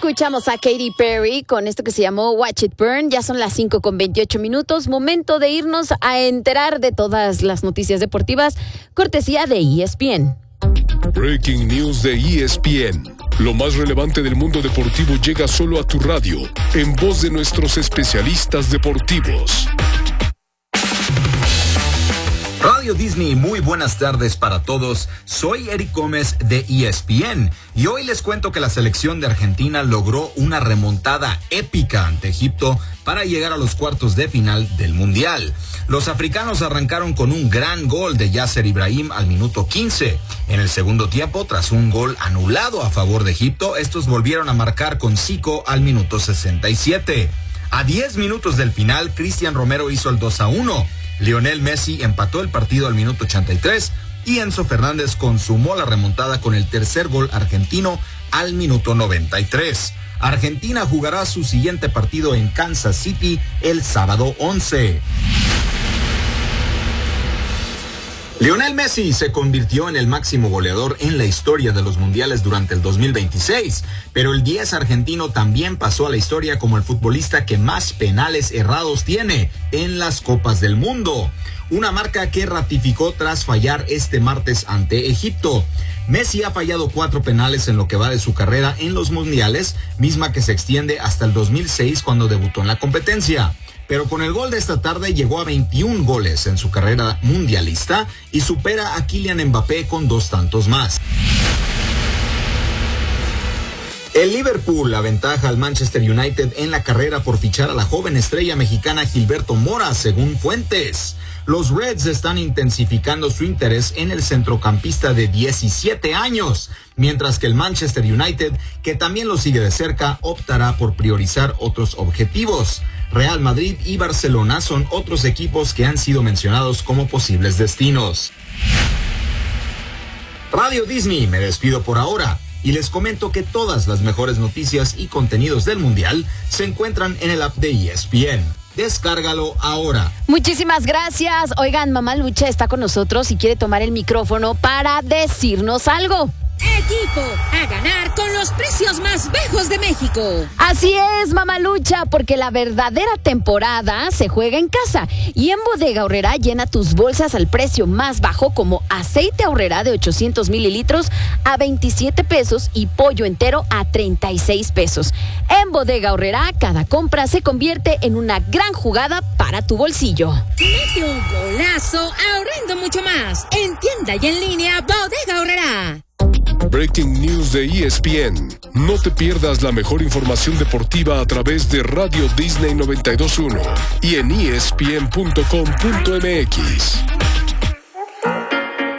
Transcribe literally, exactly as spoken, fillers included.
Escuchamos a Katy Perry con esto que se llamó Watch It Burn. Ya son las cinco con veintiocho minutos. Momento de irnos a enterar de todas las noticias deportivas, cortesía de E S P N. Breaking News de E S P N. Lo más relevante del mundo deportivo llega solo a tu radio, en voz de nuestros especialistas deportivos. Radio Disney, muy buenas tardes para todos. Soy Eric Gómez de E S P N y hoy les cuento que la selección de Argentina logró una remontada épica ante Egipto para llegar a los cuartos de final del Mundial. Los africanos arrancaron con un gran gol de Yasser Ibrahim al minuto quince. En el segundo tiempo, tras un gol anulado a favor de Egipto, estos volvieron a marcar con Zico al minuto sesenta y siete. A diez minutos del final, Cristian Romero hizo el dos a uno. Lionel Messi empató el partido al minuto ochenta y tres y Enzo Fernández consumó la remontada con el tercer gol argentino al minuto noventa y tres. Argentina jugará su siguiente partido en Kansas City el sábado once. Lionel Messi se convirtió en el máximo goleador en la historia de los mundiales durante el dos mil veintiséis, pero el diez argentino también pasó a la historia como el futbolista que más penales errados tiene en las Copas del Mundo, una marca que ratificó tras fallar este martes ante Egipto. Messi ha fallado cuatro penales en lo que va de su carrera en los mundiales, misma que se extiende hasta el dos mil seis cuando debutó en la competencia. Pero con el gol de esta tarde llegó a veintiún goles en su carrera mundialista y supera a Kylian Mbappé con dos tantos más. El Liverpool aventaja al Manchester United en la carrera por fichar a la joven estrella mexicana Gilberto Mora, según fuentes. Los Reds están intensificando su interés en el centrocampista de diecisiete años, mientras que el Manchester United, que también lo sigue de cerca, optará por priorizar otros objetivos. Real Madrid y Barcelona son otros equipos que han sido mencionados como posibles destinos. Radio Disney, me despido por ahora y les comento que todas las mejores noticias y contenidos del Mundial se encuentran en el app de E S P N. Descárgalo ahora. Muchísimas gracias. Oigan, Mamá Lucha está con nosotros y quiere tomar el micrófono para decirnos algo. Equipo a ganar con los precios más bajos de México. Así es, Mamalucha, porque la verdadera temporada se juega en casa. Y en Bodega Aurrerá llena tus bolsas al precio más bajo, como aceite Aurrerá de ochocientos mililitros a veintisiete pesos y pollo entero a treinta y seis pesos. En Bodega Aurrerá, cada compra se convierte en una gran jugada para tu bolsillo. Mete un golazo ahorrando mucho más. En tienda y en línea, Bodega Aurrerá. Breaking News de E S P N. No te pierdas la mejor información deportiva a través de Radio Disney noventa y dos punto uno y en E S P N punto com punto M X.